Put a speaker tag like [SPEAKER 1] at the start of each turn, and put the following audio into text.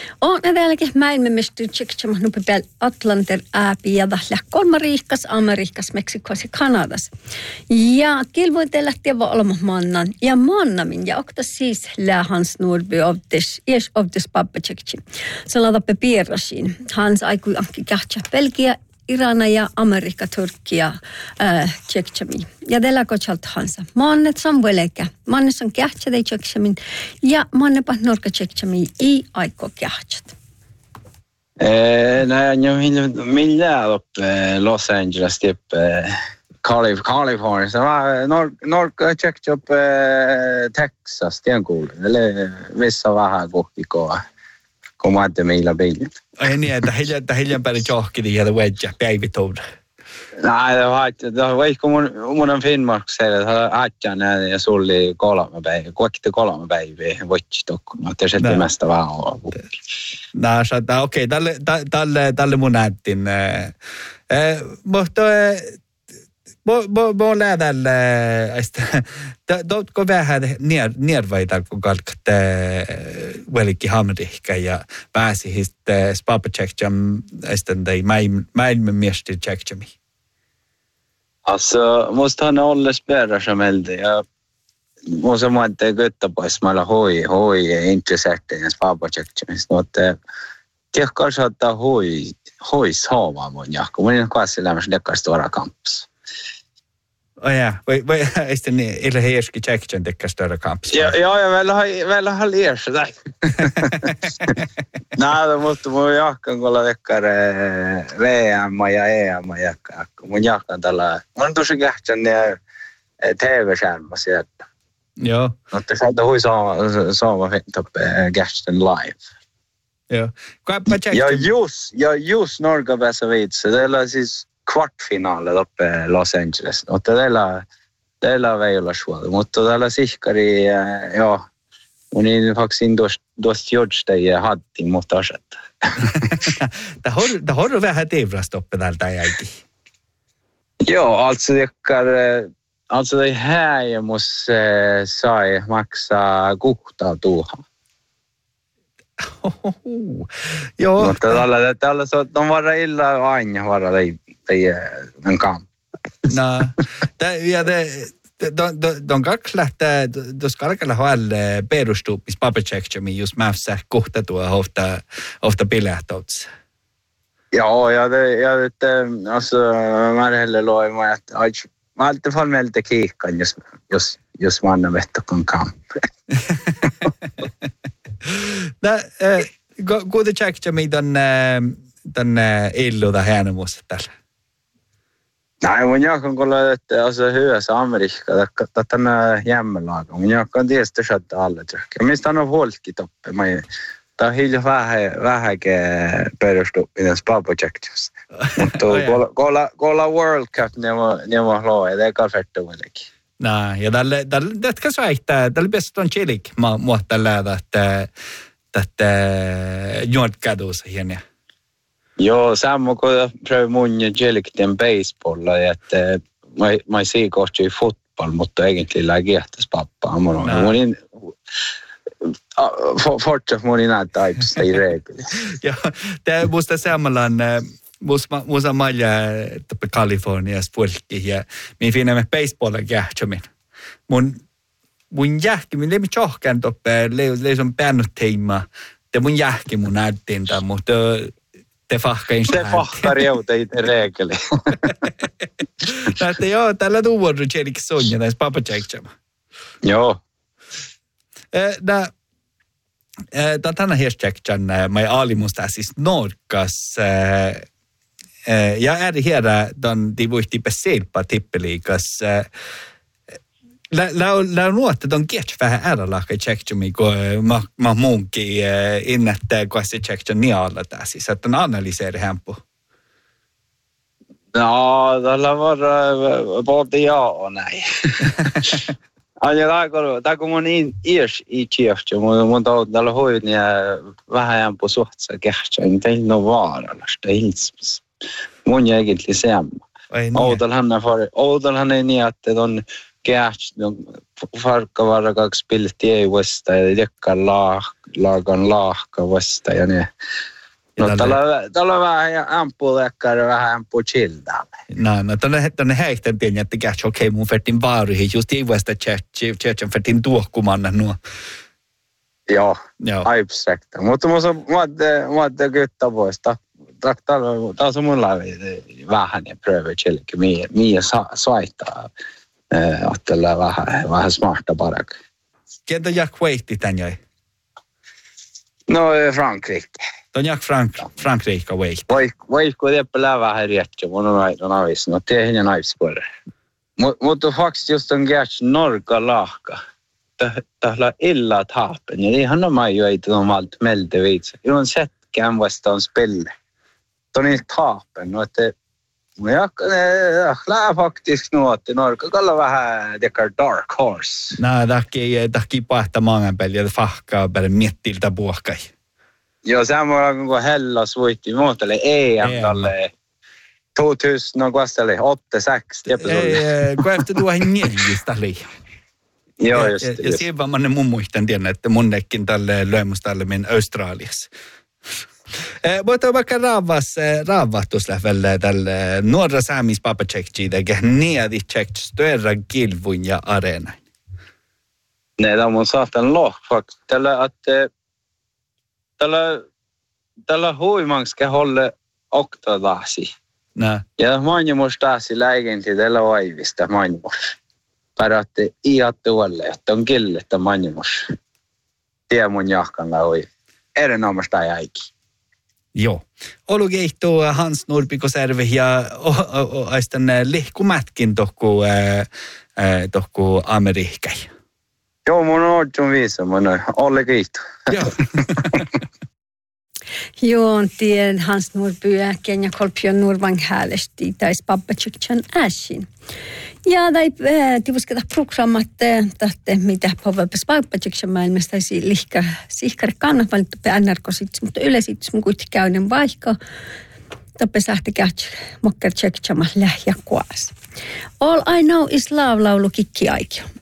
[SPEAKER 1] On edelläkin maailmanmestari tsekkiä nupi päällä Atlanter ääpi ja tällä kolmariikkas, Amerikkas, Meksikossa ja Kanadassa. Ja kilvoite lähti olemaan mannan ja mannamin ja okta siis lähans nuorbi ovdes pappa tsekkiä. Se laitappe piirrasiin. Hans aikui amki kähtsä Belgia, Irana ja Amerikka, Turkkia, tsekkiä. Ja tällä kohdalta Hansa. Mannet samvelekä. Mannes on kähtsä tei tsekkiä ja mannepa norka tsekkiä ei aiko kähtsät.
[SPEAKER 2] Nej, jag millar upp Los Angeles typ California. Så norr checkade upp Texas, det är en cool. Eller vissa vähän kohtikkoa. Kun mä ajattelin meillä bilit.
[SPEAKER 3] Ai niin, että hiljan päälle johkidi ja wedge päivitoud.
[SPEAKER 2] Nej, det var kun mun on Finnmark siellä hatjan ja sulli 3 päivää. Kuokki 3 päivää voittokku. Mä tein sitä mesta vähän olla.
[SPEAKER 3] No, okei, tälle mun näytin. Mutta mä lähdän Dootko vähän niervaita, kun kalkte velikki Amerikka ja pääsi histe spapatsekjam estendei maailmanmestari tsekjami?
[SPEAKER 2] Alltså, måste han hålla spärrar som äldre. Jag måste inte götta på smala hoj intresserade i spapatsekjami. Så att det kanske att hoj sava mun jakko. Mun on kanssa lämmässä dekar stora kamps.
[SPEAKER 3] Oh ja, vai este niin, ille heerski tsekjän dekar stora kamps.
[SPEAKER 2] Ja, väl har lärt sig där. Nej, då måste mun jakkan kolla dekar VM ja EM jakka. Mun jakkan tällä. Mun tosi kähtsän TV-skärmä sieltä.
[SPEAKER 3] Joo.
[SPEAKER 2] Mutta sieltä hui sama fint upp kähtsän live.
[SPEAKER 3] Joo.
[SPEAKER 2] Ja just Norge bästa vitsi. Det är siis kvartfinalet uppe i Los Angeles. Mutta teillä veillä suolta. Mutta täällä sihkari, ja, mun ei faksin tuosta jodstei hattiin, mutta asetta.
[SPEAKER 3] Det har vähän tevrast uppe täältä jäikin.
[SPEAKER 2] Joo, alltså det här jag måste säga maksaa kuhtaa tuohon.
[SPEAKER 3] Joo.
[SPEAKER 2] Mutta tällä on vara illa aina vara en kamp.
[SPEAKER 3] No, de kaksi lähtee, jos karkalla hoelle perustuupis papatsekjami just mäfsä kohta tuo ofta pilähtouts.
[SPEAKER 2] Joo, ja alltså mä heller loimaan, että mä alltid fall meiltä kiikkaan, jos manna vettokon kamp.
[SPEAKER 3] Kuinka tsekjami ton illuda häänemuussa tällä?
[SPEAKER 2] Nej, mun jakan kolla, että alltså hyvässä Amerikka, tänä jämmelaga. Mun jakan tietysti saattaa alle trekkiä. Mistä on volkit uppe? Tää on hilja vähäkin perustupinen spapatsekjus. Mutta kolla World Cup, ne on loa, det kan färta vällekin.
[SPEAKER 3] No, ja tälle kan säga tälle bästa on chilik måste lära att jordkados igen.
[SPEAKER 2] Joo, samma kun pröv mun jelkten baseballa, että mä ser kohti fotboll, mutta egentlig lägehtäs pappa. Mun fortsatt mun näitä aipista i regel.
[SPEAKER 3] Ja, det måste samman musta malja tuppe Kalifornias polki ja min finna med baseballen kähtsämin. Mun jähki, min lemi tjohkään tuppe, leison päännut teima. Te mun jähki mun näyttiin tämän, mutta te fahkain sitä.
[SPEAKER 2] Te fahkar jouta i regel.
[SPEAKER 3] Näette joo, tällä tuuvorru tjelikki sonja näis papatsekjama.
[SPEAKER 2] Joo.
[SPEAKER 3] Tänä hiestsekjan mai aalimusta siis Norkas. Ja är här den de vuxti beselpa tippelikas. La nuotta don get vähän äralaka tsekjami ko ma munki innätte kwasi tsekjan ni alla tässä. Så att den analyserar hempo.
[SPEAKER 2] Ja, det var både ja och nej. Tää kun mun iäs i tjeftä, mun täällä hoidin ja vähän på suhtsa kähtsä, niin teillä on vaarallista mun egentlig samma. Oudalhan är niin att käts no farkkavara kaksi piltti ei vasta ja tekkan laagan laahka vasta ja ne. No tällä on vähän ampulekkari, vähän ampu childalle.
[SPEAKER 3] No tänne häihtän tiedän, että käts okei mun fettin vaarihin, just ei vasta tjärtsän fettin tuohkumanna nuo.
[SPEAKER 2] Joo. Aipsekta. Mutta mä oon kyttä voista. Taas on mulla vähän ja pröver chillikin, mihin saittaa. Ottelee vähän smarta parak.
[SPEAKER 3] Kentä jak weitti tän jäi?
[SPEAKER 2] No Frankrike.
[SPEAKER 3] Ton jak Frankrike weitti.
[SPEAKER 2] Voiko teppelää vähän riettä, mun on avis. No teihin ja naispore. Mutta faktiskt just on gärts norka lahka. Tällä illa tapen. Ja ihan on ju ei normalt melde viitse. Uansett kan vastaan spille. Ton är tapen och att jag lär faktiskt nu att norka kalla vähän dekar dark horse.
[SPEAKER 3] Nää daki pahta maanpeliä fahkaa päälle miettiltä puohkai.
[SPEAKER 2] Joo, samalla kun Hellas voitti muutelle EM tälle 2006 kun
[SPEAKER 3] efter tuohon neljistä liian.
[SPEAKER 2] Joo, just.
[SPEAKER 3] Ja siihen vaan mun muistan tiedän, että munnekin tälle löymuställemin Australiassa. Mutta vaikka raavahtuslähvelle tälle nuora saamis papatsekki teke niedi tsekki störa kilvun ja areena.
[SPEAKER 2] Nej, de har satan lohfak. Tällä huimang ska hålla oktadasi.
[SPEAKER 3] Nä.
[SPEAKER 2] Ja manjumos taasi läikinti tällä vaivista manjumos. Paratte iattuolle, että on killetta manjumos. Tie mun jahkan laui. Erinomaista jäikin.
[SPEAKER 3] Joo. Olu keihtuu Hans Nurpikoservi ja aistan lihkumätkin tohku Amerikkai.
[SPEAKER 2] Joo, mun on odjun viisa, mun on Olle keihtuu.
[SPEAKER 3] Joo.
[SPEAKER 1] Joo, tien Hans Nurpyä, Kenya Kolpion Nurvang häälesti, taisi pappatsyksän äsin. Ja tivusketa programmat, mitä povapes pappatsyksän maailmasta sihkari kannatvalittu NRK-sits, mutta yleisits mun kuitenkin käyden vaihko. Toppe sähti kähtsä mokker tsektsama lähjä kuas. All I know is love laulu kikki aikio.